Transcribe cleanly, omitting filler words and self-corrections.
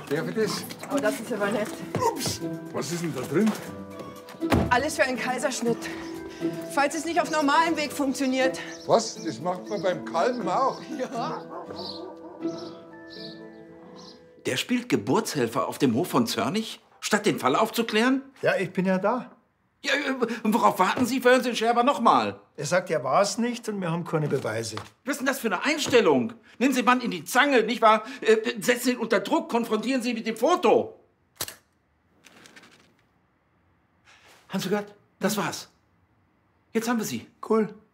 Darf ich das? Oh, das ist aber nett. Ups, was ist denn da drin? Alles für einen Kaiserschnitt. Falls es nicht auf normalem Weg funktioniert. Was? Das macht man beim Kalben auch? Ja. Der spielt Geburtshelfer auf dem Hof von Zörnig, statt den Fall aufzuklären? Ja, ich bin ja da. Ja, worauf warten Sie? Hören Sie den Scherber noch mal. Er sagt, er war es nicht und wir haben keine Beweise. Was ist denn das für eine Einstellung? Nehmen Sie den Mann in die Zange, nicht wahr? Setzen ihn unter Druck, konfrontieren Sie ihn mit dem Foto. Haben Sie gehört? Das war's. Jetzt haben wir Sie. Cool.